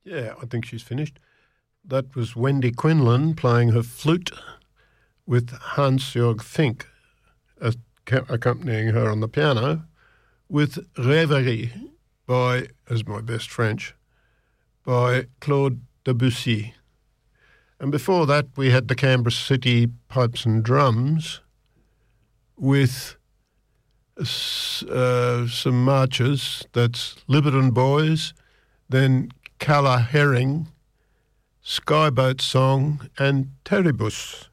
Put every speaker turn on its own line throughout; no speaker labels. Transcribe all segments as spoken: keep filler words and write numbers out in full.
Yeah, I think she's finished. That was Wendy Quinlan playing her flute with Hans-Jörg Fink as- accompanying her on the piano, with Rêverie by, as my best French, by Claude Debussy. And before that we had the Canberra City Pipes and Drums with uh, some marches. That's Liberton Boys, then Calla Herring, Skyboat Song and Teribus.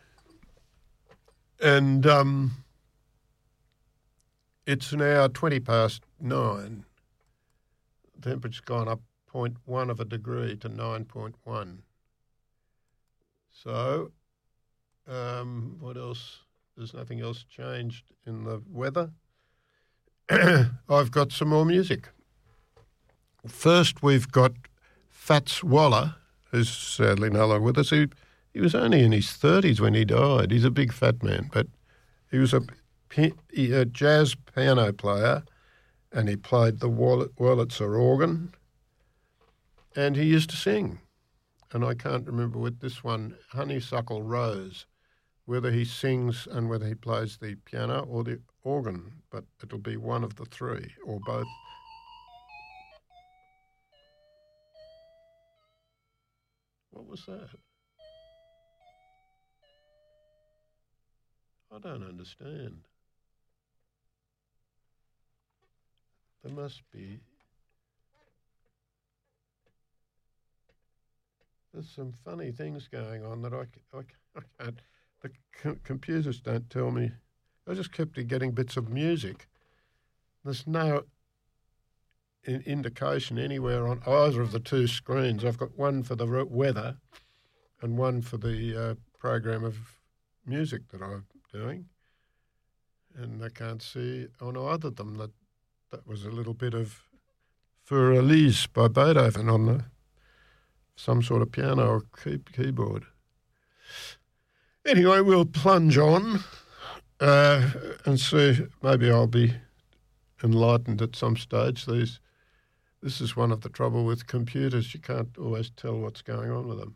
And um, it's now twenty past nine. The temperature's gone up zero point one of a degree to nine point one. So, um, what else? There's nothing else changed in the weather. I've got some more music. First, we've got Fats Waller, who's sadly no longer with us. He, he was only in his thirties when he died. He's a big fat man, but he was a, a jazz piano player, and he played the Wurlitzer organ, and he used to sing. And I can't remember with this one, Honeysuckle Rose, whether he sings and whether he plays the piano or the organ, but it'll be one of the three or both. What was that? I don't understand. There must be... There's some funny things going on that I, I, I can't... The c- computers don't tell me. I just kept getting bits of music. There's no in- indication anywhere on either of the two screens. I've got one for the weather and one for the uh, program of music that I'm doing. And I can't see on either of them that that was a little bit of Für Elise by Beethoven on the, some sort of piano or key- keyboard. Anyway, we'll plunge on uh, and see. Maybe I'll be enlightened at some stage. These, this is one of the trouble with computers. You can't always tell what's going on with them.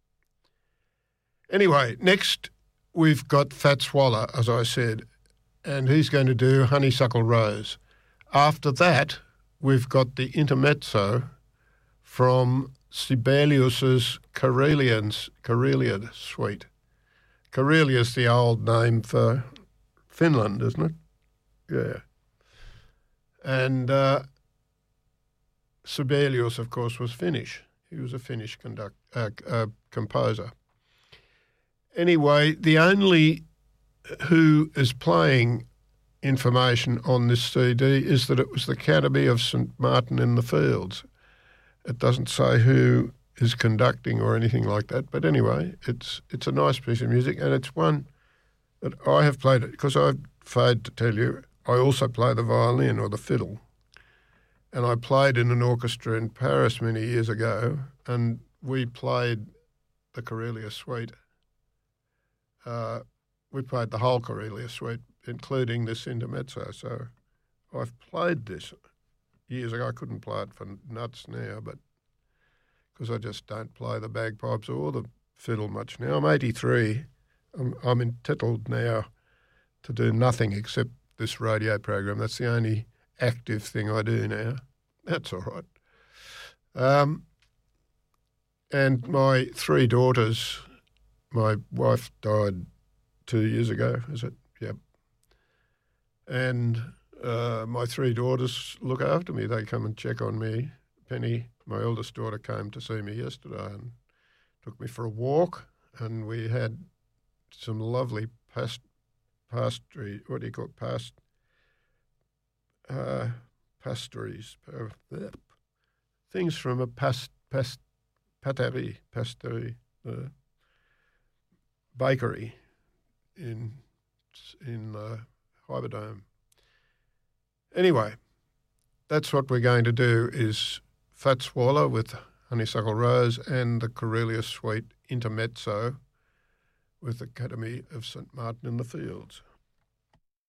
Anyway, next we've got Fats Waller, as I said, and he's going to do Honeysuckle Rose. After that, we've got the intermezzo from Sibelius's Karelian, Karelia suite. Karelia is the old name for Finland, isn't it? Yeah. And uh, Sibelius, of course, was Finnish. He was a Finnish conduct, uh, uh, composer. Anyway, the only who is playing information on this C D is that it was the Academy of Saint Martin in the Fields. It doesn't say who is conducting or anything like that. But anyway, it's it's a nice piece of music, and it's one that I have played, because I've failed to tell you, I also play the violin or the fiddle. And I played in an orchestra in Paris many years ago, and we played the Karelia Suite. Uh, we played the whole Karelia Suite, including this intermezzo. So I've played this years ago. I couldn't play it for nuts now, but because I just don't play the bagpipes or the fiddle much now. I'm eighty-three. I'm, I'm entitled now to do nothing except this radio program. That's the only active thing I do now. That's all right. Um, and my three daughters, my wife died two years ago, is it? Yep. And uh, my three daughters look after me. They come and check on me. Penny, my eldest daughter, came to see me yesterday and took me for a walk, and we had some lovely past, pastry, what do you call it, past, uh, pastries, uh, things from a past, past, patisserie, patisserie, uh, bakery in in uh, Hyberdome. Anyway, that's what we're going to do is Fats Waller with Honeysuckle Rose and the Karelia Suite intermezzo with the Academy of Saint Martin in the Fields.